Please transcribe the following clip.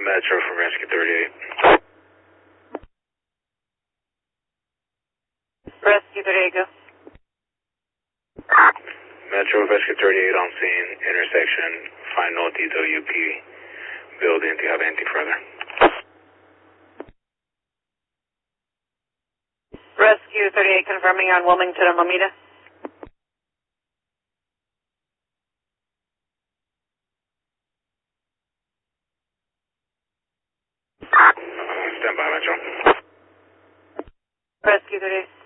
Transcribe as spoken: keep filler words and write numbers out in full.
Metro from Rescue thirty-eight. Rescue thirty-eight, go. Metro Rescue thirty-eight on scene, intersection, find no detail U P building. Do you have anything further? Rescue thirty-eight confirming on Wilmington and Lomita. Stand by, Metro. Rescue thirty-eight.